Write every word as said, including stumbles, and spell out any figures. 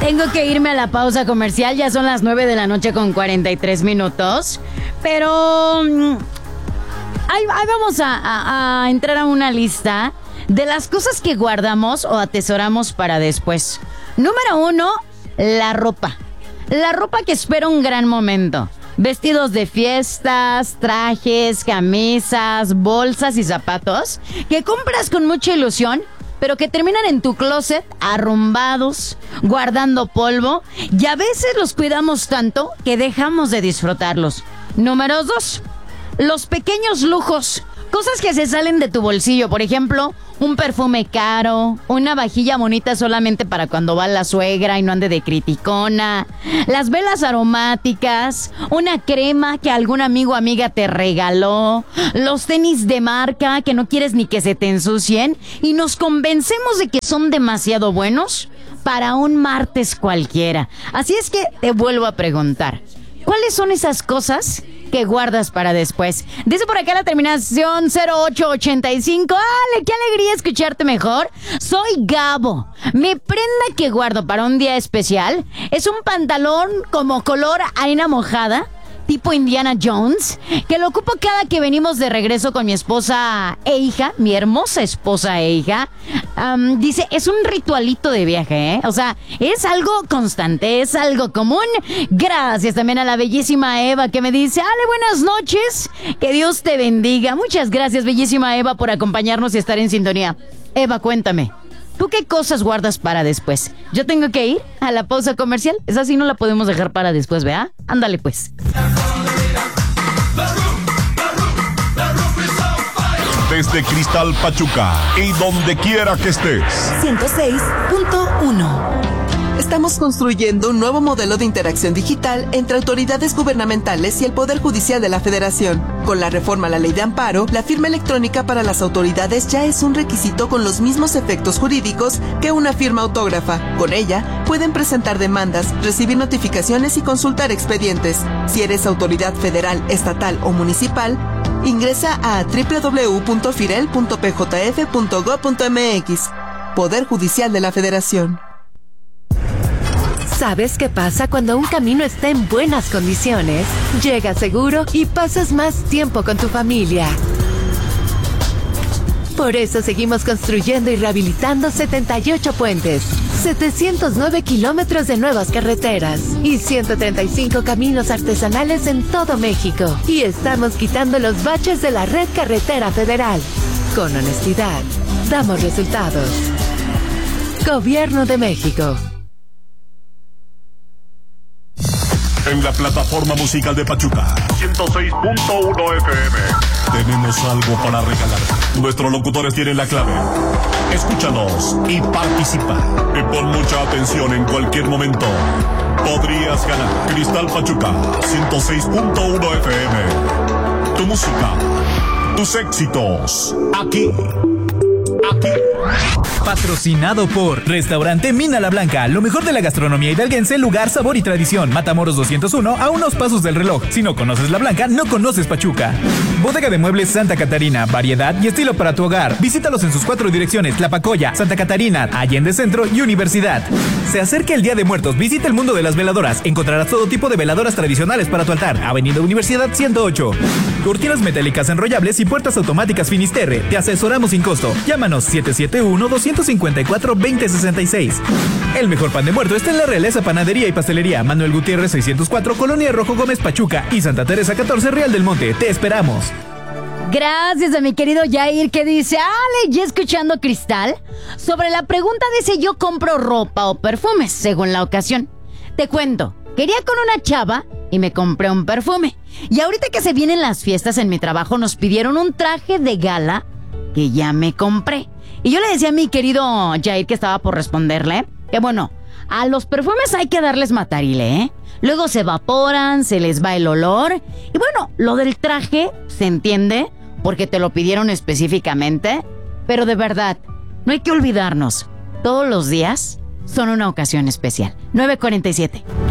Tengo que irme a la pausa comercial, ya son las nueve de la noche con cuarenta y tres minutos, pero mm, ahí, ahí vamos a, a, a entrar a una lista de las cosas que guardamos o atesoramos para después. Número uno, la ropa. La ropa que espera un gran momento. Vestidos de fiestas, trajes, camisas, bolsas y zapatos que compras con mucha ilusión, pero que terminan en tu closet arrumbados, guardando polvo, y a veces los cuidamos tanto que dejamos de disfrutarlos. Número dos, los pequeños lujos. Cosas que se salen de tu bolsillo, por ejemplo, un perfume caro, una vajilla bonita solamente para cuando va la suegra y no ande de criticona, las velas aromáticas, una crema que algún amigo o amiga te regaló, los tenis de marca que no quieres ni que se te ensucien y nos convencemos de que son demasiado buenos para un martes cualquiera. Así es que te vuelvo a preguntar, ¿cuáles son esas cosas que guardas para después? Dice por acá la terminación cero ocho ochenta y cinco. ¡Ale, qué alegría escucharte mejor! Soy Gabo. Mi prenda que guardo para un día especial es un pantalón como color arena mojada, tipo Indiana Jones, que lo ocupo cada que venimos de regreso con mi esposa e hija, mi hermosa esposa e hija. Um, dice, es un ritualito de viaje, ¿eh? O sea, es algo constante, es algo común. Gracias también a la bellísima Eva que me dice, Ale, buenas noches, que Dios te bendiga. Muchas gracias, bellísima Eva, por acompañarnos y estar en sintonía. Eva, cuéntame, ¿tú qué cosas guardas para después? Yo tengo que ir a la pausa comercial. Esa sí no la podemos dejar para después, ¿verdad? Ándale pues. Desde Cristal Pachuca y donde quiera que estés. ciento seis punto uno. Estamos construyendo un nuevo modelo de interacción digital entre autoridades gubernamentales y el Poder Judicial de la Federación. Con la reforma a la Ley de Amparo, la firma electrónica para las autoridades ya es un requisito con los mismos efectos jurídicos que una firma autógrafa. Con ella, pueden presentar demandas, recibir notificaciones y consultar expedientes. Si eres autoridad federal, estatal o municipal, ingresa a doble u doble u doble u punto firel punto p j f punto gob punto m x. Poder Judicial de la Federación. ¿Sabes qué pasa cuando un camino está en buenas condiciones? Llegas seguro y pasas más tiempo con tu familia. Por eso seguimos construyendo y rehabilitando setenta y ocho puentes, setecientos nueve kilómetros de nuevas carreteras y ciento treinta y cinco caminos artesanales en todo México. Y estamos quitando los baches de la red carretera federal. Con honestidad, damos resultados. Gobierno de México. En la plataforma musical de Pachuca, ciento seis punto uno F M. Tenemos algo para regalar. Nuestros locutores tienen la clave. Escúchanos y participa. Y pon mucha atención en cualquier momento. Podrías ganar Cristal Pachuca, ciento seis punto uno F M. Tu música, tus éxitos, aquí. Aquí. Patrocinado por Restaurante Mina La Blanca, lo mejor de la gastronomía hidalguense, lugar, sabor y tradición. Matamoros doscientos uno, a unos pasos del reloj. Si no conoces La Blanca, no conoces Pachuca. Bodega de Muebles Santa Catarina, variedad y estilo para tu hogar. Visítalos en sus cuatro direcciones: Tlapacoya, Santa Catarina, Allende Centro y Universidad. Se acerca el Día de Muertos, visita el mundo de las veladoras. Encontrarás todo tipo de veladoras tradicionales para tu altar. Avenida Universidad ciento ocho. Cortinas metálicas enrollables y puertas automáticas Finisterre. Te asesoramos sin costo. Llámanos siete siete uno, dos cinco cuatro, dos cero seis seis. El mejor pan de muerto está en la Realeza Panadería y Pastelería, Manuel Gutiérrez seiscientos cuatro, Colonia Rojo Gómez, Pachuca, y Santa Teresa catorce, Real del Monte. Te esperamos. Gracias a mi querido Jair que dice, Ale, ya escuchando Cristal, sobre la pregunta de si yo compro ropa o perfumes según la ocasión. Te cuento, quería con una chava y me compré un perfume. Y ahorita que se vienen las fiestas en mi trabajo nos pidieron un traje de gala que ya me compré. Y yo le decía a mi querido Jair, que estaba por responderle, que bueno, a los perfumes hay que darles matarile, ¿eh? Luego se evaporan, se les va el olor. Y bueno, lo del traje se entiende porque te lo pidieron específicamente. Pero de verdad, no hay que olvidarnos, todos los días son una ocasión especial. nueve cuarenta y siete.